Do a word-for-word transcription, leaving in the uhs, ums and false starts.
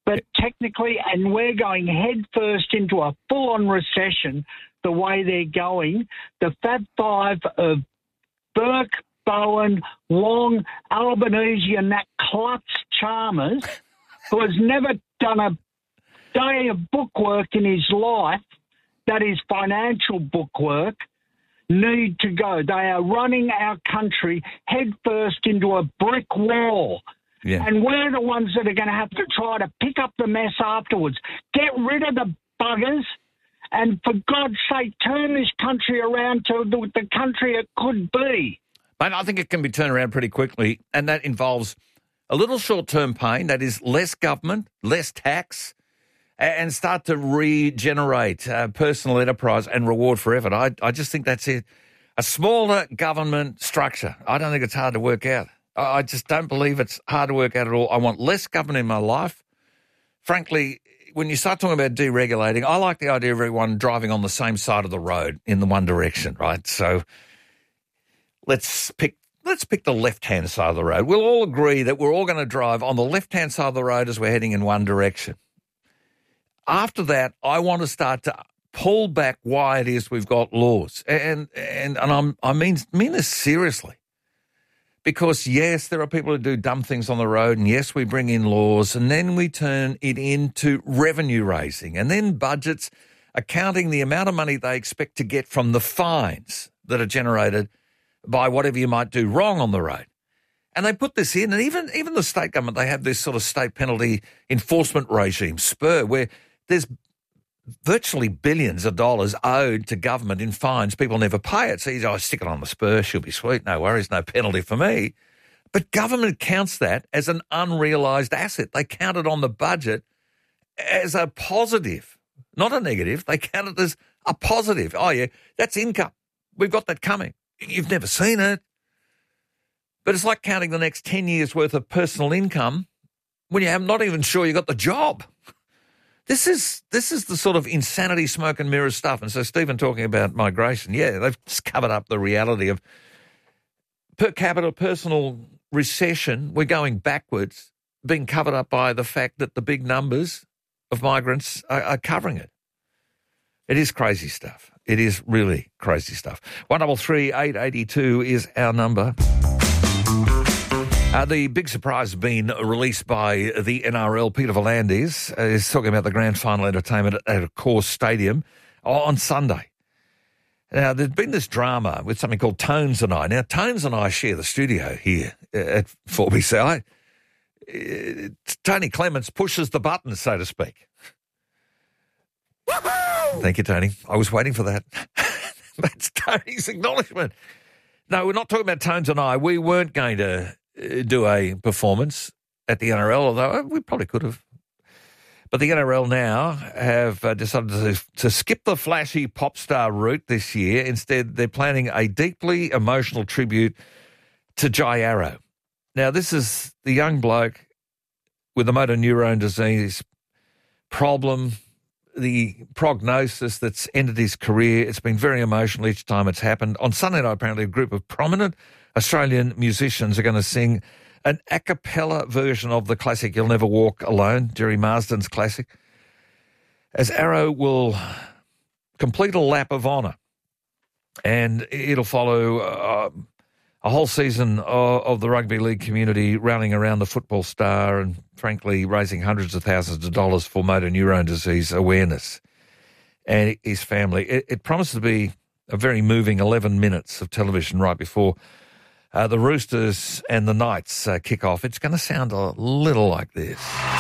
but technically, and we're going headfirst into a full-on recession the way they're going. The Fab Five of Burke, Bowen, Wong, Albanese and that klutz Chalmers, who has never done a day of bookwork in his life, that is financial bookwork, need to go. They are running our country headfirst into a brick wall. Yeah. And we're the ones that are going to have to try to pick up the mess afterwards. Get rid of the buggers and, for God's sake, turn this country around to the, the country it could be. Mate, I think it can be turned around pretty quickly, and that involves a little short-term pain, that is less government, less tax, and start to regenerate uh, personal enterprise and reward for effort. I, I just think that's it. A smaller government structure. I don't think it's hard to work out. I just don't believe it's hard to work out at all. I want less government in my life. Frankly, when you start talking about deregulating, I like the idea of everyone driving on the same side of the road in the one direction, right? So let's pick let's pick the left-hand side of the road. We'll all agree that we're all going to drive on the left-hand side of the road as we're heading in one direction. After that, I want to start to pull back why it is we've got laws. And and, and I'm, I mean, mean this seriously. Because, yes, there are people who do dumb things on the road, and, yes, we bring in laws, and then we turn it into revenue raising, and then budgets accounting the amount of money they expect to get from the fines that are generated by whatever you might do wrong on the road. And they put this in, and even, even the state government, they have this sort of state penalty enforcement regime, SPUR, where there's virtually billions of dollars owed to government in fines. People never pay it. So you go, oh, stick it on the spur, she'll be sweet, no worries, no penalty for me. But government counts that as an unrealised asset. They count it on the budget as a positive, not a negative. They count it as a positive. Oh, yeah, that's income. We've got that coming. You've never seen it. But it's like counting the next ten years' worth of personal income when you're not even sure you got the job. This is this is the sort of insanity, smoke and mirrors stuff. And so Stephen talking about migration, yeah, they've just covered up the reality of per capita personal recession. We're going backwards, being covered up by the fact that the big numbers of migrants are, are covering it. It is crazy stuff. It is really crazy stuff. one double three eight eight two is our number. Uh, the big surprise has been released by the N R L. Peter V'landys uh, is talking about the grand final entertainment at a Course Stadium on Sunday. Now, there's been this drama with something called Tones and I. Now, Tones and I share the studio here at four B C I. Uh, Tony Clements pushes the button, so to speak. Woo-hoo! Thank you, Tony. I was waiting for that. That's Tony's acknowledgement. No, we're not talking about Tones and I. We weren't going to do a performance at the N R L, although we probably could have. But the N R L now have uh, decided to, to skip the flashy pop star route this year. Instead, they're planning a deeply emotional tribute to Jai Arrow. Now, this is the young bloke with the motor neurone disease problem, the prognosis that's ended his career. It's been very emotional each time it's happened. On Sunday night, apparently, a group of prominent Australian musicians are going to sing an a cappella version of the classic You'll Never Walk Alone, Jerry Marsden's classic, as Arrow will complete a lap of honour. And it'll follow uh, a whole season of, of the rugby league community rallying around the football star and, frankly, raising hundreds of thousands of dollars for motor neurone disease awareness and his family. It, it promises to be a very moving eleven minutes of television right before Uh, the Roosters and the Knights uh, kick off. It's going to sound a little like this.